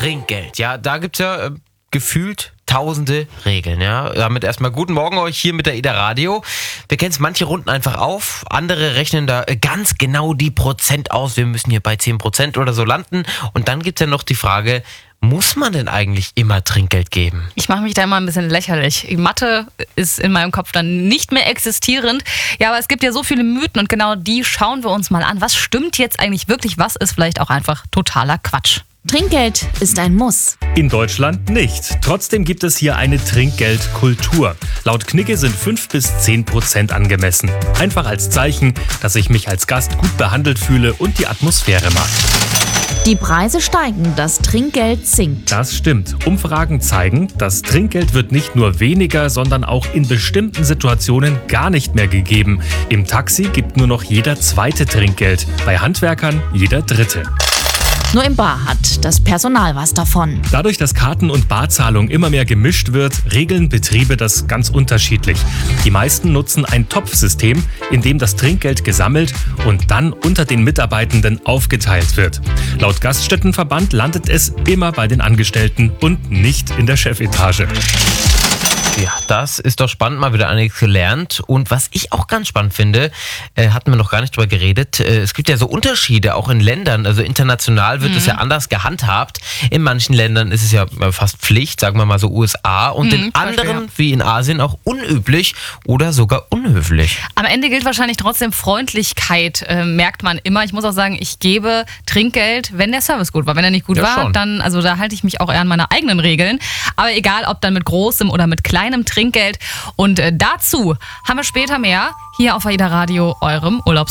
Trinkgeld. Ja, da gibt's ja gefühlt tausende Regeln. Ja, damit erstmal guten Morgen euch hier mit der Ida Radio. Wir kennen es, manche runden einfach auf, andere rechnen da ganz genau die Prozent aus. Wir müssen hier bei 10% oder so landen. Und dann gibt's ja noch die Frage, muss man denn eigentlich immer Trinkgeld geben? Ich mache mich da immer ein bisschen lächerlich. Mathe ist in meinem Kopf dann nicht mehr existierend. Ja, aber es gibt ja so viele Mythen und genau die schauen wir uns mal an. Was stimmt jetzt eigentlich wirklich? Was ist vielleicht auch einfach totaler Quatsch? Trinkgeld ist ein Muss. In Deutschland nicht. Trotzdem gibt es hier eine Trinkgeldkultur. Laut Knigge sind 5-10% angemessen. Einfach als Zeichen, dass ich mich als Gast gut behandelt fühle und die Atmosphäre mag. Die Preise steigen, das Trinkgeld sinkt. Das stimmt. Umfragen zeigen, das Trinkgeld wird nicht nur weniger, sondern auch in bestimmten Situationen gar nicht mehr gegeben. Im Taxi gibt nur noch jeder zweite Trinkgeld, bei Handwerkern jeder dritte. Nur im Bar hat das Personal was davon. Dadurch, dass Karten- und Barzahlung immer mehr gemischt wird, regeln Betriebe das ganz unterschiedlich. Die meisten nutzen ein Topfsystem, in dem das Trinkgeld gesammelt und dann unter den Mitarbeitenden aufgeteilt wird. Laut Gaststättenverband landet es immer bei den Angestellten und nicht in der Chefetage. Ja, das ist doch spannend, mal wieder einiges gelernt. Und was ich auch ganz spannend finde, hatten wir noch gar nicht drüber geredet, es gibt ja so Unterschiede auch in Ländern, also international wird es ja anders gehandhabt. In manchen Ländern ist es ja fast Pflicht, sagen wir mal so USA, und in anderen, wie in Asien, auch unüblich oder sogar unhöflich. Am Ende gilt wahrscheinlich trotzdem Freundlichkeit, merkt man immer. Ich muss auch sagen, ich gebe Trinkgeld, wenn der Service gut war. Wenn er nicht gut war, dann, also da halte ich mich auch eher an meine eigenen Regeln. Aber egal, ob dann mit großem oder mit kleinem Trinkgeld. Und dazu haben wir später mehr hier auf AIDA Radio, eurem Urlaubs